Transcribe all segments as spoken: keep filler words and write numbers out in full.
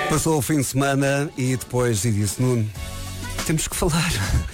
Passou o fim de semana e depois e disse, Nuno, temos que falar.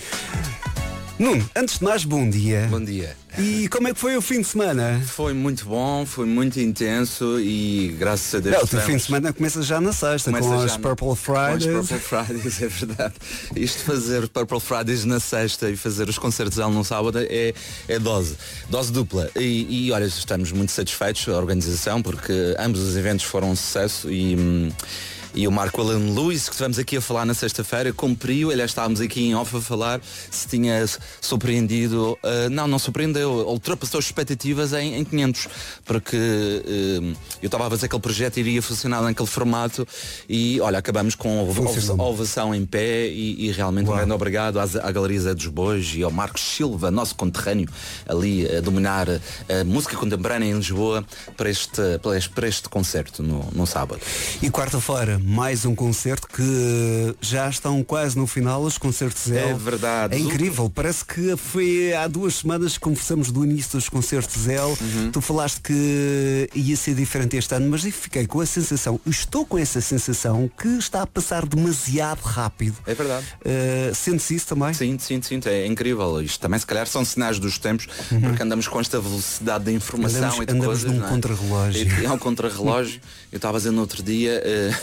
Nuno, antes de mais, bom dia. Bom dia. E como é que foi o fim de semana? Foi muito bom, foi muito intenso e graças a Deus. Não, o teu fim de semana começa já na sexta, Começa com já as no- Purple Fridays. Com os Purple Fridays, é verdade. Isto de fazer Purple Fridays na sexta e fazer os concertos dela no sábado é, é dose. Dose dupla. E, e olha, estamos muito satisfeitos, a organização, porque ambos os eventos foram um sucesso e. hum, E o Marco Alan Lewis, que estivemos aqui a falar na sexta-feira, cumpriu. Aliás, estávamos aqui em off a falar se tinha surpreendido. Uh, não, não surpreendeu. Ultrapassou as expectativas em, em quinhentos. Porque uh, eu estava a ver se aquele projeto iria funcionar naquele formato. E olha, acabamos com a ovação em pé. E, e realmente um grande obrigado às, à Galeria Zé dos Bois e ao Marcos Silva, nosso conterrâneo, ali a dominar a música contemporânea em Lisboa para este, para este, para este concerto no, no sábado. E quarta-feira, mais um concerto que já estão quase no final, os concertos Zé. É verdade. É incrível, parece que foi há duas semanas que conversamos do início dos concertos Zé. Uhum. Tu falaste que ia ser diferente este ano, mas eu fiquei com a sensação, estou com essa sensação que está a passar demasiado rápido. É verdade. Uh, Sente-se isso também? Sim, sim, sim, é incrível. Isto também se calhar são sinais dos tempos, uhum. porque andamos com esta velocidade da informação andamos, e de andamos coisas. Num não é? contra-relógio. É um contra-relógio. Eu estava a dizer no outro dia,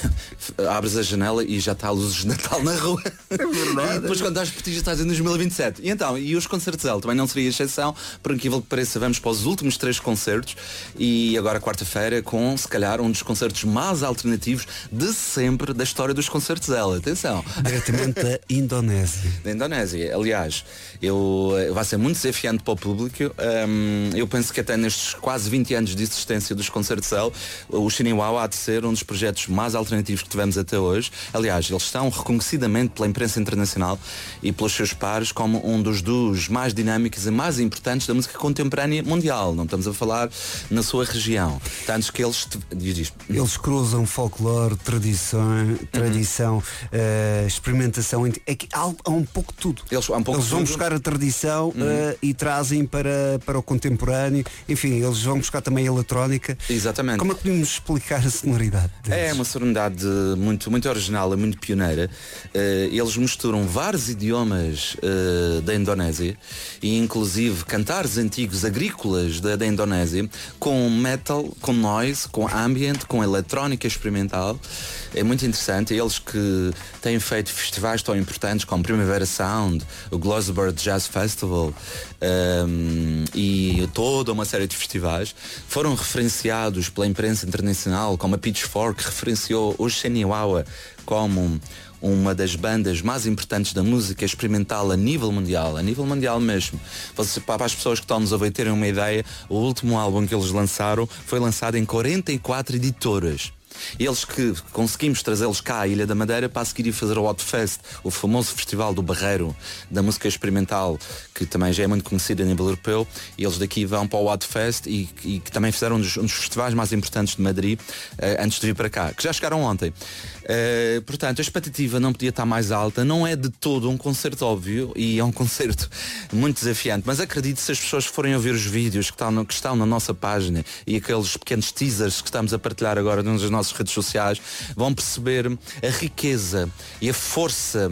uh, abres a janela e já está a luzes de Natal na rua. É verdade. E depois quando estás por ti já estás em dois mil e vinte e sete. E então, e os concertos dela também não seria exceção, por incrível que pareça, vamos para os últimos três concertos e agora quarta-feira com, se calhar, um dos concertos mais alternativos de sempre da história dos concertos dela. Atenção. Diretamente da Indonésia. Da Indonésia. Aliás, eu, vai ser muito desafiante para o público. Um, eu penso que até nestes quase vinte anos de existência dos concertos dela, o Shiniwawa há de ser um dos projetos mais alternativos que tivemos até hoje. Aliás, eles estão reconhecidamente pela imprensa internacional e pelos seus pares como um dos duos mais dinâmicos e mais importantes da música contemporânea mundial. Não estamos a falar na sua região. Tantos que eles... Diz isto. Eles cruzam folclore, tradição, tradição uhum. uh, experimentação. É que há, há um pouco de tudo. Eles, há um pouco eles vão tudo. buscar a tradição uhum. uh, e trazem para, para o contemporâneo. Enfim, eles vão buscar também a eletrónica. Exatamente. Como é que podemos explicar a sonoridade deles? É uma sonoridade muito, muito original e muito pioneira. Uh, eles misturam vários idiomas uh, da Indonésia e inclusive cantares antigos agrícolas da, da Indonésia com metal, com noise, com ambient, com eletrónica experimental. É muito interessante. Eles que têm feito festivais tão importantes como Primavera Sound, o Glastonbury Jazz Festival um, e toda uma série de festivais, foram referenciados pela imprensa internacional, como a Pitchfork referenciou o Shiniwawa como uma das bandas mais importantes da música experimental a nível mundial, a nível mundial mesmo. Para as pessoas que estão nos a ouvir terem uma ideia, o último álbum que eles lançaram foi lançado em quarenta e quatro editoras. Eles que conseguimos trazê-los cá à Ilha da Madeira para a seguir ir fazer o Hot Fest, o famoso festival do Barreiro da música experimental, que também já é muito conhecido a nível europeu. E eles daqui vão para o Hot Fest e, e que também fizeram um dos, um dos festivais mais importantes de Madrid uh, antes de vir para cá, que já chegaram ontem. Uh, portanto, a expectativa não podia estar mais alta. Não é de todo um concerto óbvio e é um concerto muito desafiante, mas acredito que se as pessoas forem ouvir os vídeos que estão, no, que estão na nossa página e aqueles pequenos teasers que estamos a partilhar agora nas nossas redes sociais, vão perceber a riqueza e a força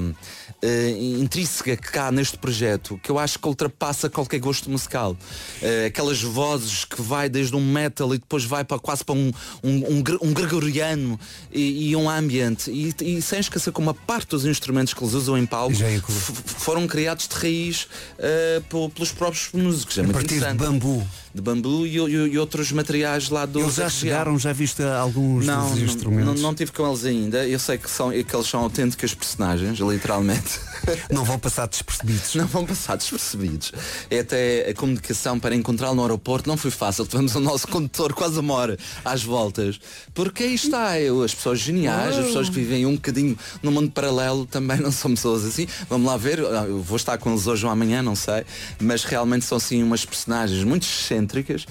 uh, intrínseca que há neste projeto, que eu acho que ultrapassa qualquer gosto musical. Uh, aquelas vozes que vai desde um metal e depois vai para, quase para um, um, um, um gregoriano e, e um ambiente e, e sem esquecer que uma parte dos instrumentos que eles usam em palco f- foram criados de raiz uh, pelos próprios músicos. É a muito partir de bambu. De bambu e, e, e outros materiais lá do. Eles já chegaram, já viste alguns não, dos instrumentos? Não, não, não tive com eles ainda. Eu sei que, são, que eles são autênticas personagens, literalmente. Não vão passar despercebidos. Não vão passar despercebidos. É até a comunicação para encontrá-lo no aeroporto não foi fácil. Tivemos o nosso condutor quase uma hora às voltas. Porque aí está, eu, as pessoas geniais, oh. as pessoas que vivem um bocadinho no mundo paralelo também não são pessoas assim. Vamos lá ver, eu vou estar com eles hoje ou amanhã, não sei. Mas realmente são assim umas personagens muito excêntricas excêntricas,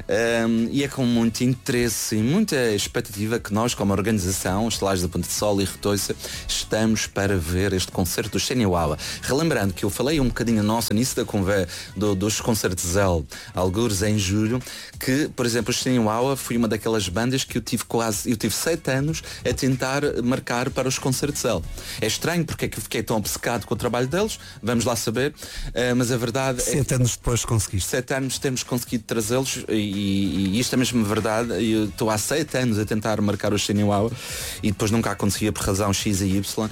um, e é com muito interesse e muita expectativa que nós, como organização, Estelagens da Ponta de Sol e Retoiça, estamos para ver este concerto do Chihuahua. Relembrando que eu falei um bocadinho nosso início da conversa do, dos concertos L, algures em julho, que, por exemplo, o Chihuahua foi uma daquelas bandas que eu tive quase, eu tive sete anos a tentar marcar para os concertos L. É estranho porque é que eu fiquei tão obcecado com o trabalho deles, vamos lá saber, uh, mas a verdade sete é Sete anos depois conseguiste. Sete anos temos conseguido trazê-los e, e isto é mesmo verdade. Eu estou há sete anos a tentar marcar o Chihuahua e depois nunca acontecia por razão X e Y.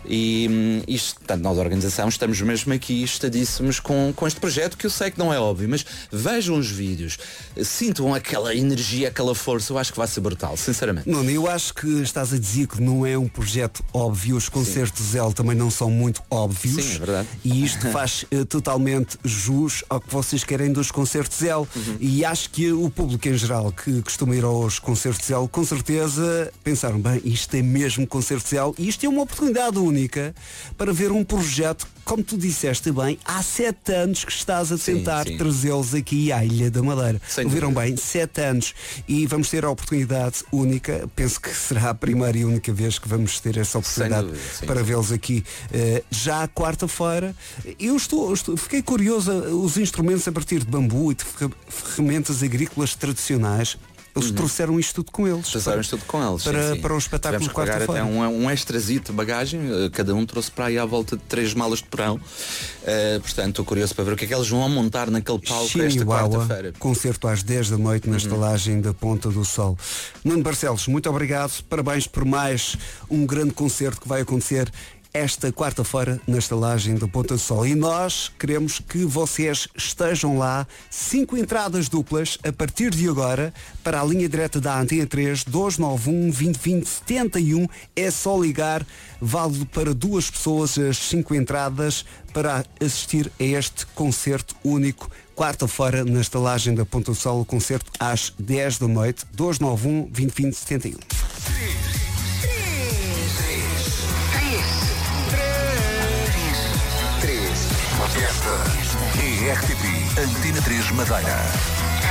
E hum, isto, portanto, nós, a organização, estamos mesmo aqui estadíssimos com, com este projeto, que eu sei que não é óbvio, mas vejam os vídeos, sintam aquela energia, aquela força, eu acho que vai ser brutal, sinceramente. Nuno, eu acho que estás a dizer que não é um projeto óbvio, os concertos L também não são muito óbvios. Sim, é verdade. E isto faz uh, totalmente jus ao que vocês querem dos concertos L. Uhum. E acho que o público em geral que costuma ir aos concertos L, com certeza pensaram, bem, isto é mesmo concertos L e isto é uma oportunidade única para ver um projeto, como tu disseste bem, há sete anos que estás a tentar sim, sim. trazê-los aqui à Ilha da Madeira. Sem Ouviram dúvida. Bem? Sete anos. E vamos ter a oportunidade única, penso que será a primeira e única vez que vamos ter essa oportunidade dúvida, sim, para vê-los aqui uh, já quarta-feira. Eu estou, estou, fiquei curioso, os instrumentos a partir de bambu e de ferramentas agrícolas tradicionais. Eles uhum. trouxeram isto tudo com eles. Trouxeram isto tudo com eles. Para, sim, sim. para o espetáculo de quarta-feira. Até um, um extrazito de bagagem, cada um trouxe para aí à volta de três malas de porão. Uh, portanto, estou curioso para ver o que é que eles vão montar naquele palco Chihuahua, esta quarta-feira. Concerto às dez da noite na uhum. estalagem da Ponta do Sol. Nuno Barcelos, muito obrigado. Parabéns por mais um grande concerto que vai acontecer esta quarta-feira na estalagem da Ponta do Sol. E nós queremos que vocês estejam lá. Cinco entradas duplas a partir de agora para a linha direta da Antena três, dois nove um, vinte, vinte, setenta e um. É só ligar, válido para duas pessoas as cinco entradas para assistir a este concerto único. Quarta-feira na estalagem da Ponta do Sol, o concerto às dez da noite, dois nove um, vinte, vinte, setenta e um. Esta é R T P Antena três Madeira.